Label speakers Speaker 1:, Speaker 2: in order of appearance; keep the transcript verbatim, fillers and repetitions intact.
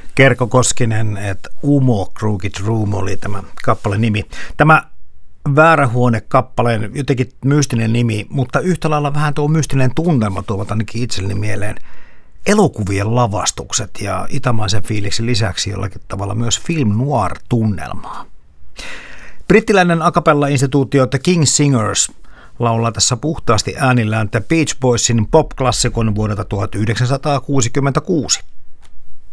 Speaker 1: Kerkko Koskinen, että Umo Crooked Room oli tämä kappaleen nimi. Tämä Väärähuone-kappaleen jotenkin mystinen nimi, mutta yhtä lailla vähän tuo mystinen tunnelma tuovat ainakin itselleni mieleen elokuvien lavastukset ja itämaisen fiiliksen lisäksi jollakin tavalla myös film noir-tunnelmaa. Brittiläinen a cappella-instituutio The King Singers laulaa tässä puhtaasti äänillään The Beach Boysin pop-klassikon vuodelta tuhatyhdeksänsataakuusikymmentäkuusi.